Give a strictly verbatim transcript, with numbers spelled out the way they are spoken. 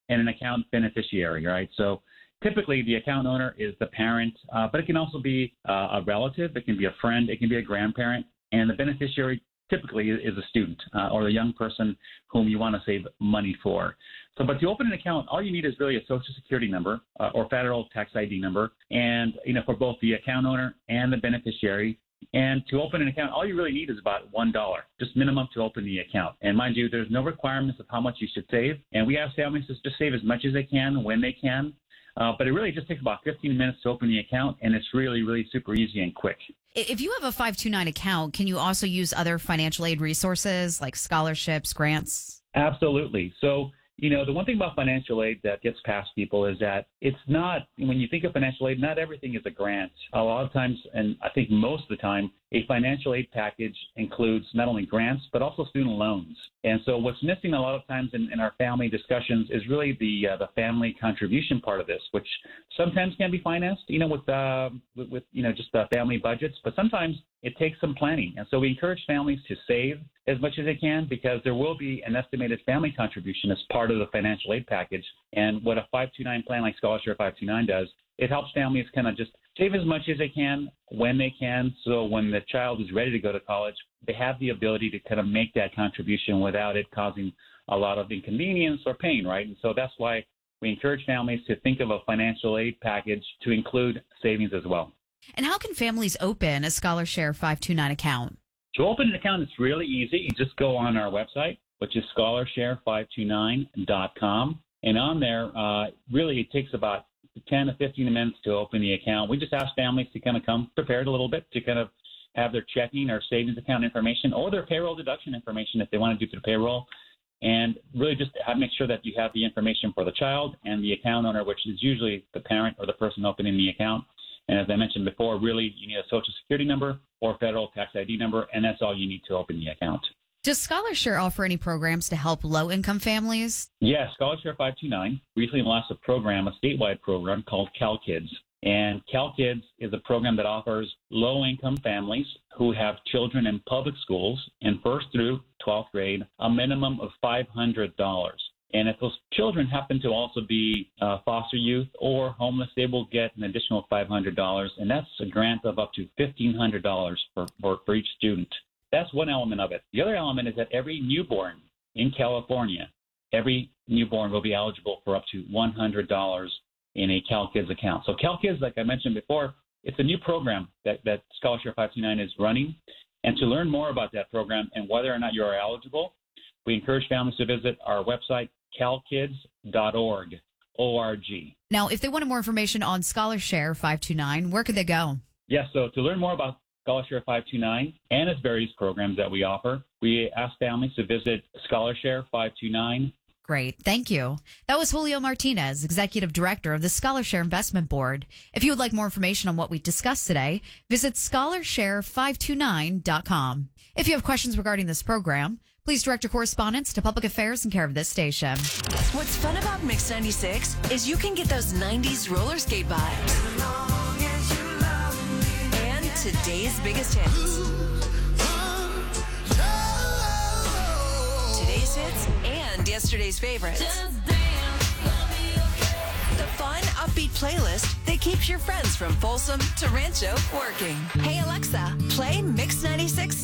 and an account beneficiary, right? So typically the account owner is the parent, uh, but it can also be uh, a relative. It can be a friend. It can be a grandparent. And the beneficiary typically is a student uh, or the young person whom you want to save money for. So, but to open an account, all you need is really a Social Security number uh, or federal tax I D number, and you know, for both the account owner and the beneficiary. And to open an account, all you really need is about one dollar, just minimum to open the account. And mind you, there's no requirements of how much you should save. And we ask families to just save as much as they can when they can. Uh, but it really just takes about fifteen minutes to open the account, and it's really, really super easy and quick. If you have a five two nine account, can you also use other financial aid resources like scholarships, grants? Absolutely. So, you know, the one thing about financial aid that gets past people is that it's not, when you think of financial aid, not everything is a grant. A lot of times, and I think most of the time, a financial aid package includes not only grants, but also student loans. And so what's missing a lot of times in, in our family discussions is really the uh, the family contribution part of this, which sometimes can be financed, you know, with, uh, with, with you know, just uh, family budgets, but sometimes it takes some planning. And so we encourage families to save as much as they can, because there will be an estimated family contribution as part of the financial aid package. And what a five two nine plan like Scholarshare five two nine does, it helps families kind of just save as much as they can when they can. So when the child is ready to go to college, they have the ability to kind of make that contribution without it causing a lot of inconvenience or pain, right? And so that's why we encourage families to think of a financial aid package to include savings as well. And how can families open a Scholarshare five two nine account? To open an account, it's really easy. You just go on our website, which is scholarshare five two nine dot com. And on there, uh, really it takes about ten to fifteen minutes to open the account. We just ask families to kind of come prepared a little bit to kind of have their checking or savings account information or their payroll deduction information if they want to do through payroll. And really just have, make sure that you have the information for the child and the account owner, which is usually the parent or the person opening the account. And as I mentioned before, really you need a Social Security number or federal tax I D number, and that's all you need to open the account. Does Scholarshare offer any programs to help low-income families? Yes, Scholarshare five two nine recently launched a program, a statewide program called CalKids. And CalKids is a program that offers low-income families who have children in public schools in first through twelfth grade a minimum of five hundred dollars. And if those children happen to also be uh, foster youth or homeless, they will get an additional five hundred dollars, and that's a grant of up to fifteen hundred dollars for, for, for each student. That's one element of it. The other element is that every newborn in California, every newborn will be eligible for up to one hundred dollars in a CalKids account. So CalKids, like I mentioned before, it's a new program that, that Scholarshare five two nine is running. And to learn more about that program and whether or not you are eligible, we encourage families to visit our website, cal kids dot org, O R G. Now, if they wanted more information on Scholarshare five two nine, where could they go? Yes, so to learn more about Scholarshare five two nine and its various programs that we offer, we ask families to visit Scholarshare five two nine. Great. Thank you. That was Julio Martinez, Executive Director of the Scholarshare Investment Board. If you would like more information on what we discussed today, visit scholarshare five two nine dot com. If you have questions regarding this program, please direct your correspondence to Public Affairs in care of this station. What's fun about Mix ninety-six is you can get those nineties roller skate vibes. And today's biggest hits. Today's hits and yesterday's favorites. The fun, upbeat playlist that keeps your friends from Folsom to Rancho working. Hey, Alexa, play Mix ninety-six.